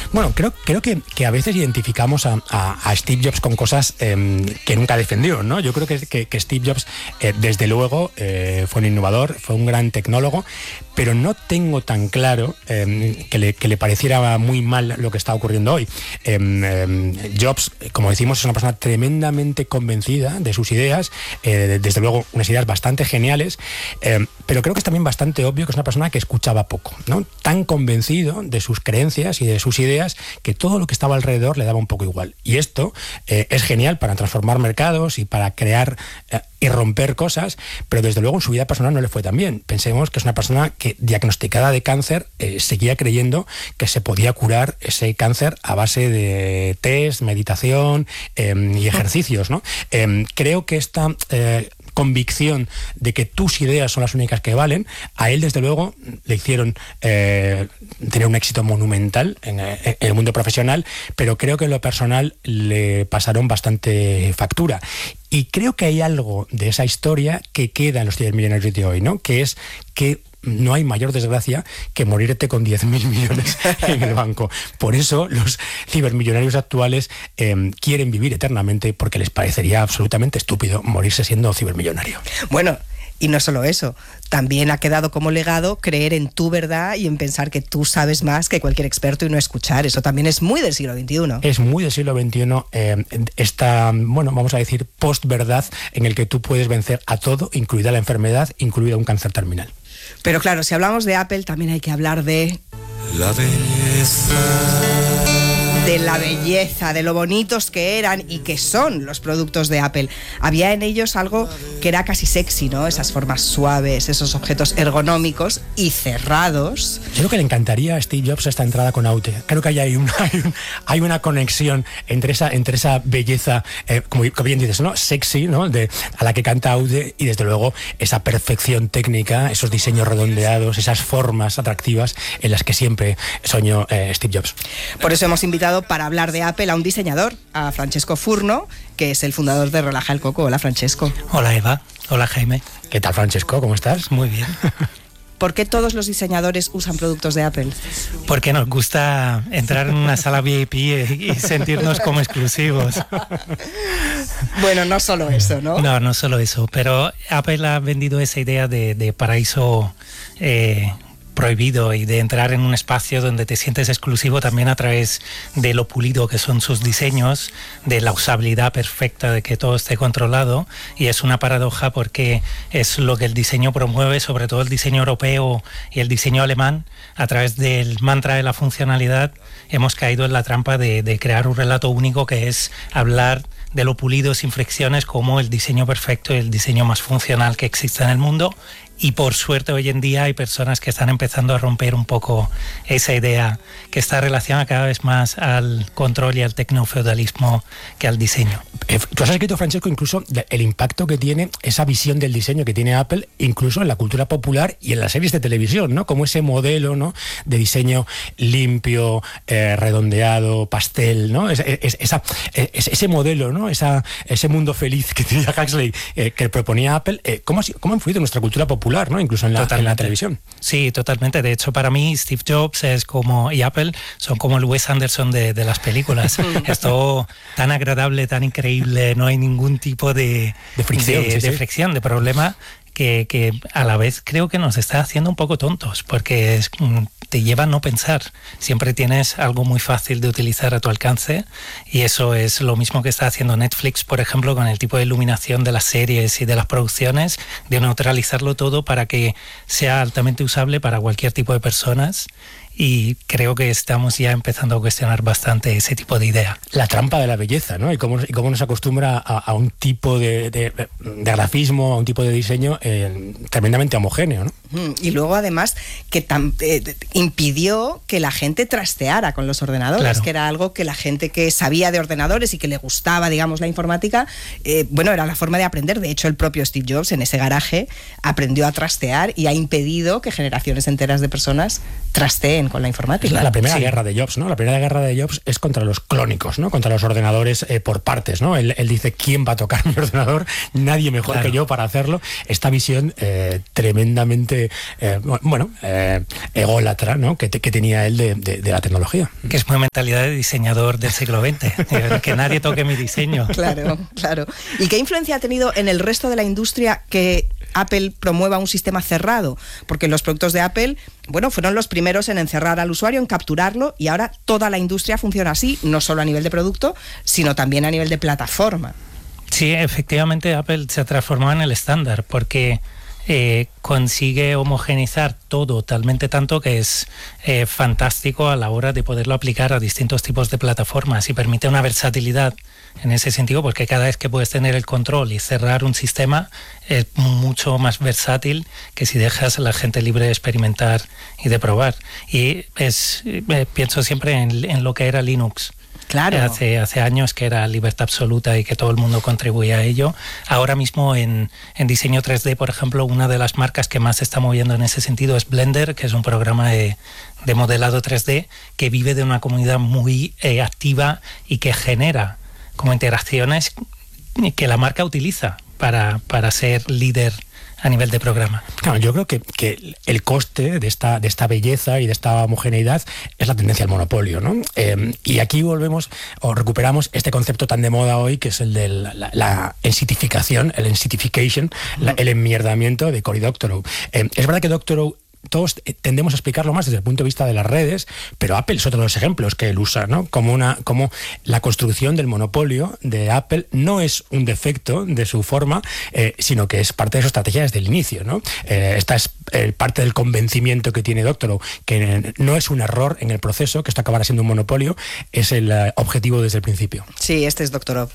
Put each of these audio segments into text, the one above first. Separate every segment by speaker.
Speaker 1: Bueno, creo que a veces identificamos a Steve Jobs con cosas que nunca defendió, ¿no? Yo creo que Steve Jobs, desde luego, fue un innovador, fue un gran tecnólogo, pero no tengo tan claro que le pareciera muy mal lo que está ocurriendo hoy. Jobs, como decimos, es una persona tremendamente convencida de sus ideas, desde luego unas ideas bastante geniales, pero creo que es también bastante obvio que es una persona que escuchaba poco, ¿no? Tan convencido de sus creencias y de sus ideas que todo lo que estaba alrededor le daba un poco igual. Y esto es genial para transformar mercados y para crear y romper cosas, pero desde luego en su vida personal no le fue tan bien. Pensemos que es una persona que, diagnosticada de cáncer, seguía creyendo que se podía curar ese cáncer a base de test, meditación y ejercicios, ¿no? Creo que esta convicción de que tus ideas son las únicas que valen, a él desde luego le hicieron tener un éxito monumental en el mundo profesional, pero creo que en lo personal le pasaron bastante factura. Y creo que hay algo de esa historia que queda en los cibermillonarios de hoy, ¿no? Que es que no hay mayor desgracia que morirte con 10.000 millones en el banco. Por eso los cibermillonarios actuales quieren vivir eternamente, porque les parecería absolutamente estúpido morirse siendo cibermillonario.
Speaker 2: Bueno, y no solo eso, también ha quedado como legado creer en tu verdad y en pensar que tú sabes más que cualquier experto y no escuchar. Eso también es muy del siglo XXI.
Speaker 1: Es muy del siglo XXI esta, bueno, vamos a decir, post-verdad en el que tú puedes vencer a todo, incluida la enfermedad, incluida un cáncer terminal.
Speaker 2: Pero claro, si hablamos de Apple, también hay que hablar de
Speaker 3: la belleza.
Speaker 2: De la belleza, de lo bonitos que eran y que son los productos de Apple. Había en ellos algo que era casi sexy, ¿no? Esas formas suaves, esos objetos ergonómicos y cerrados.
Speaker 1: Yo creo que le encantaría a Steve Jobs esta entrada con Aude. Creo que hay una conexión entre esa belleza, como bien dices, ¿no? Sexy, ¿no? A la que canta Aude, y desde luego esa perfección técnica, esos diseños redondeados, esas formas atractivas en las que siempre soñó Steve Jobs.
Speaker 2: Por eso hemos invitado para hablar de Apple a un diseñador, a Francesco Furno, que es el fundador de Relaja el Coco. Hola, Francesco.
Speaker 4: Hola, Eva. Hola, Jaime.
Speaker 1: ¿Qué tal, Francesco? ¿Cómo estás?
Speaker 4: Muy bien.
Speaker 2: ¿Por qué todos los diseñadores usan productos de Apple?
Speaker 4: Porque nos gusta entrar en una sala VIP y sentirnos como exclusivos.
Speaker 2: Bueno, no solo eso, ¿no?
Speaker 4: No solo eso, pero Apple ha vendido esa idea de paraíso prohibido y de entrar en un espacio donde te sientes exclusivo también a través de lo pulido que son sus diseños, de la usabilidad perfecta, de que todo esté controlado, y es una paradoja porque es lo que el diseño promueve, sobre todo el diseño europeo y el diseño alemán. A través del mantra de la funcionalidad hemos caído en la trampa de crear un relato único, que es hablar de lo pulido sin fricciones como el diseño perfecto y el diseño más funcional que existe en el mundo. Y por suerte hoy en día hay personas que están empezando a romper un poco esa idea, que está relacionada cada vez más al control y al tecnofeudalismo que al diseño.
Speaker 1: Tú has escrito, Francesco, incluso el impacto que tiene esa visión del diseño que tiene Apple, incluso en la cultura popular y en las series de televisión, ¿no? Como ese modelo, ¿no?, de diseño limpio, redondeado, pastel, ¿no? Ese modelo, ¿no? Ese mundo feliz que tenía Huxley, que proponía Apple. ¿Cómo ha influido en nuestra cultura popular, ¿no? Incluso en la televisión?
Speaker 4: Sí, totalmente. De hecho, para mí Steve Jobs y Apple son como el Wes Anderson de las películas. Es todo tan agradable, tan increíble, no hay ningún tipo de fricción, de problema, que a la vez creo que nos está haciendo un poco tontos, porque te lleva a no pensar. Siempre tienes algo muy fácil de utilizar a tu alcance, y eso es lo mismo que está haciendo Netflix, por ejemplo, con el tipo de iluminación de las series y de las producciones, de neutralizarlo todo para que sea altamente usable para cualquier tipo de personas. Y creo que estamos ya empezando a cuestionar bastante ese tipo de idea.
Speaker 1: La trampa de la belleza, ¿no? Y cómo nos acostumbra a un tipo de grafismo, a un tipo de diseño tremendamente homogéneo, ¿no?
Speaker 2: Y luego, además, que impidió que la gente trasteara con los ordenadores, claro, que era algo que la gente que sabía de ordenadores y que le gustaba, digamos, la informática, era la forma de aprender. De hecho, el propio Steve Jobs, en ese garaje, aprendió a trastear y ha impedido que generaciones enteras de personas trasteen con la informática.
Speaker 1: La primera guerra de Jobs, ¿no? La primera guerra de Jobs es contra los clónicos, ¿no? Contra los ordenadores por partes, ¿no? Él dice, ¿quién va a tocar mi ordenador? Nadie mejor que yo para hacerlo. Esta visión tremendamente, ególatra, ¿no? Que tenía él de la tecnología.
Speaker 4: Que es una mentalidad de diseñador del siglo XX, que nadie toque mi diseño.
Speaker 2: Claro. ¿Y qué influencia ha tenido en el resto de la industria que Apple promueva un sistema cerrado? Porque los productos de Apple, fueron los primeros en encerrar al usuario, en capturarlo, y ahora toda la industria funciona así, no solo a nivel de producto, sino también a nivel de plataforma.
Speaker 4: Sí, efectivamente Apple se ha transformado en el estándar, porque consigue homogeneizar todo talmente tanto que es fantástico a la hora de poderlo aplicar a distintos tipos de plataformas y permite una versatilidad en ese sentido, porque cada vez que puedes tener el control y cerrar un sistema es mucho más versátil que si dejas a la gente libre de experimentar y de probar. Y pienso siempre en lo que era Linux.
Speaker 2: Claro.
Speaker 4: Hace años que era libertad absoluta y que todo el mundo contribuía a ello. Ahora mismo en diseño 3D, por ejemplo, una de las marcas que más se está moviendo en ese sentido es Blender, que es un programa de modelado 3D que vive de una comunidad muy activa y que genera como interacciones que la marca utiliza para ser líder a nivel de programa.
Speaker 1: Claro, yo creo que el coste de esta belleza y de esta homogeneidad es la tendencia al monopolio, ¿no? Y aquí volvemos o recuperamos este concepto tan de moda hoy, que es el de la ensitificación, el ensitification, el enmierdamiento de Cory Doctorow. Es verdad que Doctorow todos tendemos a explicarlo más desde el punto de vista de las redes, pero Apple es otro de los ejemplos que él usa, ¿no? Como la construcción del monopolio de Apple no es un defecto de su forma, sino que es parte de su estrategia desde el inicio, ¿no? Esta es parte del convencimiento que tiene Doctorow, que no es un error en el proceso, que esto acabará siendo un monopolio, es el objetivo desde el principio.
Speaker 2: Sí, este es Doctorow.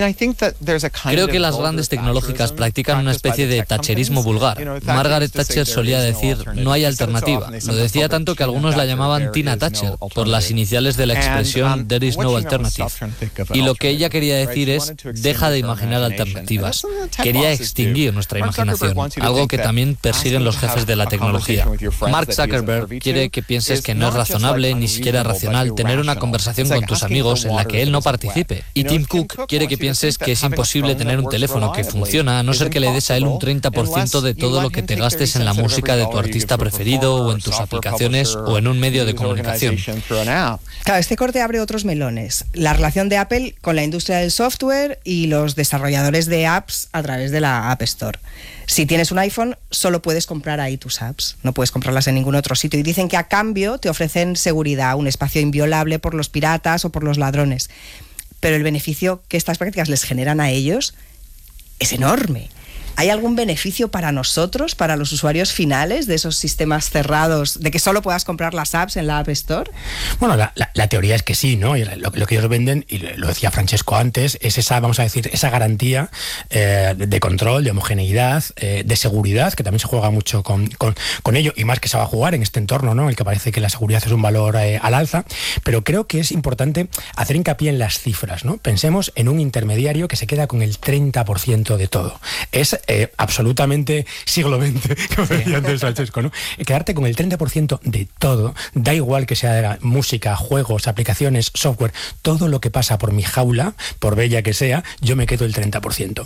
Speaker 5: Creo que las grandes tecnológicas practican una especie de thatcherismo vulgar. Margaret Thatcher solía decir, no hay alternativa. Lo decía tanto que algunos la llamaban Tina Thatcher, por las iniciales de la expresión There is no alternative. Y lo que ella quería decir es, deja de imaginar alternativas. Quería extinguir nuestra imaginación, algo que también persiguen los jefes de la tecnología. Mark Zuckerberg quiere que pienses que no es razonable, ni siquiera racional, tener una conversación con tus amigos en la que él no participe. Y Tim Cook quiere que pienses que es imposible tener un teléfono que funciona, a no ser que le des a él un 30% de todo lo que te gastes en la música de tu artista preferido o en tus aplicaciones o en un medio de comunicación.
Speaker 2: Claro, este corte abre otros melones. La relación de Apple con la industria del software y los desarrolladores de apps a través de la App Store. Si tienes un iPhone, solo puedes comprar ahí tus apps, no puedes comprarlas en ningún otro sitio. Y dicen que a cambio te ofrecen seguridad, un espacio inviolable por los piratas o por los ladrones. Pero el beneficio que estas prácticas les generan a ellos es enorme. ¿Hay algún beneficio para nosotros, para los usuarios finales de esos sistemas cerrados, de que solo puedas comprar las apps en la App Store?
Speaker 1: Bueno, la teoría es que sí, ¿no? Y lo que ellos venden, y lo decía Francesco antes, es esa, vamos a decir, esa garantía de control, de homogeneidad, de seguridad, que también se juega mucho con ello, y más que se va a jugar en este entorno, ¿no? El que parece que la seguridad es un valor al alza, pero creo que es importante hacer hincapié en las cifras, ¿no? Pensemos en un intermediario que se queda con el 30% de todo. Es absolutamente siglo XX, como decía antes Francesco, ¿no? Quedarte con el 30% de todo, da igual que sea música, juegos, aplicaciones, software, todo lo que pasa por mi jaula, por bella que sea, yo me quedo el 30%.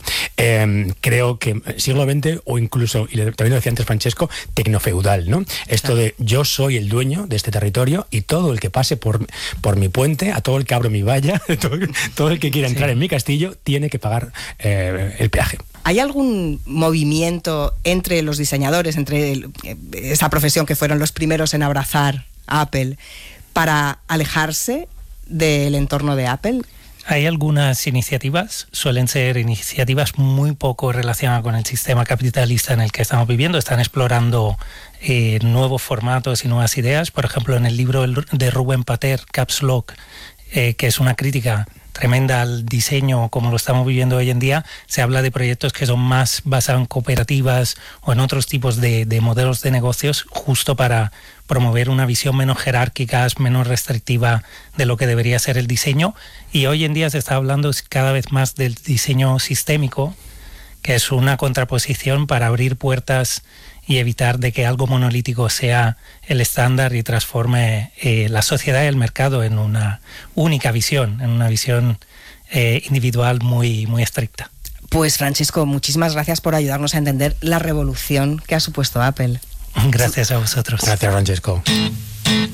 Speaker 1: Creo que siglo XX, o incluso, y también lo decía antes Francesco, tecnofeudal, ¿no? Esto de yo soy el dueño de este territorio y todo el que pase por mi puente, a todo el que abro mi valla, todo el que quiera entrar en mi castillo, tiene que pagar el peaje.
Speaker 2: ¿Hay algún movimiento entre los diseñadores, entre esa profesión que fueron los primeros en abrazar a Apple, para alejarse del entorno de Apple?
Speaker 4: Hay algunas iniciativas, suelen ser iniciativas muy poco relacionadas con el sistema capitalista en el que estamos viviendo. Están explorando nuevos formatos y nuevas ideas. Por ejemplo, en el libro de Rubén Pater, Caps Lock, que es una crítica tremenda al diseño como lo estamos viviendo hoy en día, se habla de proyectos que son más basados en cooperativas o en otros tipos de modelos de negocios, justo para promover una visión menos jerárquica, menos restrictiva de lo que debería ser el diseño. Y hoy en día se está hablando cada vez más del diseño sistémico, que es una contraposición para abrir puertas y evitar de que algo monolítico sea el estándar y transforme la sociedad y el mercado en una única visión, en una visión individual muy, muy estricta.
Speaker 2: Pues Francisco, muchísimas gracias por ayudarnos a entender la revolución que ha supuesto Apple.
Speaker 4: Gracias a vosotros.
Speaker 1: Gracias, Francesco.